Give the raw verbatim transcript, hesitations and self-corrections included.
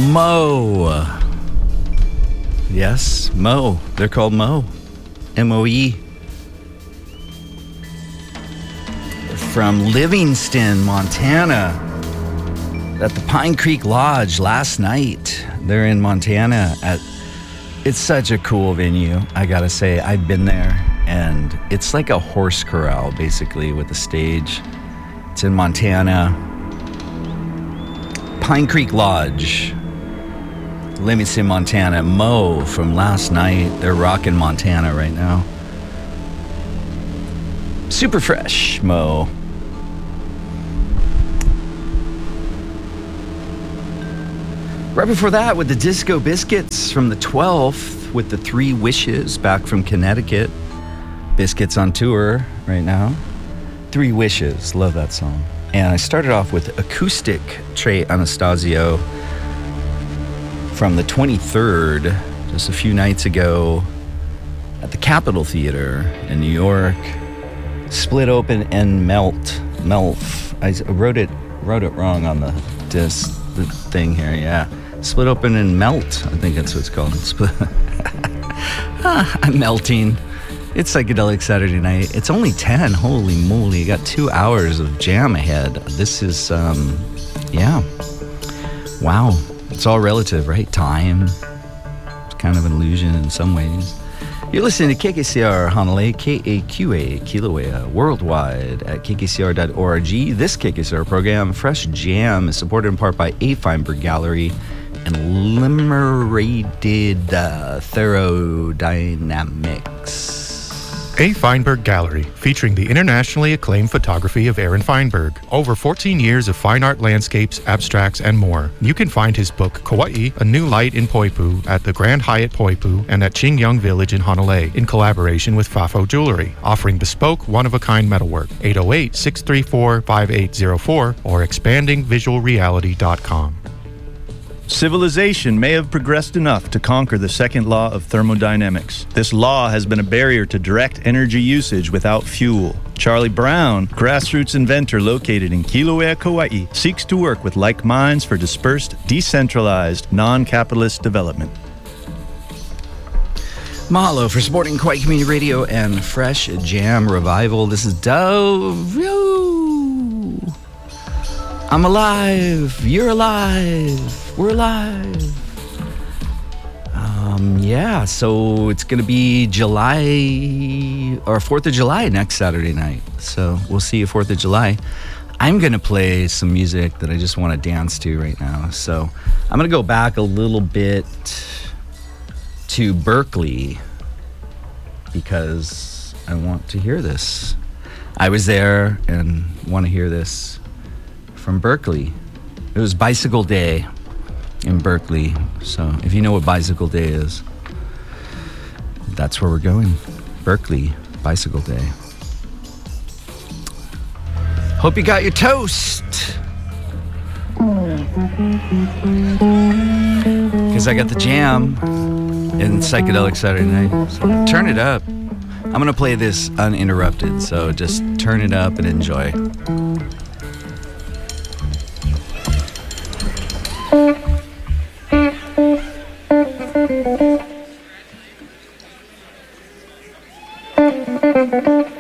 Mo. Yes, Mo. They're called Mo. M O E. From Livingston, Montana. At the Pine Creek Lodge last night. They're in Montana. At It's such a cool venue, I gotta say. I've been there, and it's like a horse corral, basically, with a stage. It's in Montana. Pine Creek Lodge. Livingston, Montana. Mo from last night. They're rocking Montana right now. Super fresh, Mo. Right before that, with the Disco Biscuits from the twelfth, with the Three Wishes back from Connecticut. Biscuits on tour right now. Three Wishes, love that song. And I started off with Acoustic, Trey Anastasio, from the twenty-third, just a few nights ago, at the Capitol Theater in New York. Split Open and Melt. Melt. I wrote it wrote it wrong on the disc, the thing here, yeah. Split Open and Melt, I think that's what it's called. Split. ah, I'm melting. It's Psychedelic Saturday Night. It's only ten. Holy moly. You got two hours of jam ahead. This is, um, yeah. Wow. It's all relative, right? Time. It's kind of an illusion in some ways. You're listening to K K C R Honolulu, K A Q A, Kilauea, worldwide at k k c r dot org. This K K C R program, Fresh Jam, is supported in part by A. Feinberg Gallery and Limerated uh, Therodynamics. A. Feinberg Gallery, featuring the internationally acclaimed photography of Aaron Feinberg. Over fourteen years of fine art landscapes, abstracts, and more. You can find his book, Kauai, A New Light in Poipu, at the Grand Hyatt Poipu and at Qingyang Village in Honolulu, in collaboration with Fafo Jewelry, offering bespoke, one-of-a-kind metalwork. eight oh eight, six three four, five eight oh four or expanding visual reality dot com. Civilization may have progressed enough to conquer the second law of thermodynamics. This law has been a barrier to direct energy usage without fuel. Charlie Brown, grassroots inventor located in Kilauea, Kauai, seeks to work with like minds for dispersed, decentralized, non-capitalist development. Mahalo for supporting Kauai Community Radio and Fresh Jam Revival. This is Dove. Yo! I'm alive. You're alive. We're alive. Um, yeah, so it's going to be July or fourth of July next Saturday night. So we'll see you fourth of July. I'm going to play some music that I just want to dance to right now. So I'm going to go back a little bit to Berkeley because I want to hear this. I was there and want to hear this from Berkeley. It was Bicycle Day in Berkeley. So if you know what Bicycle Day is, that's where we're going. Berkeley, Bicycle Day. Hope you got your toast. Because I got the jam in Psychedelic Saturday Night. So turn it up. I'm going to play this uninterrupted, so just turn it up and enjoy. Thank you.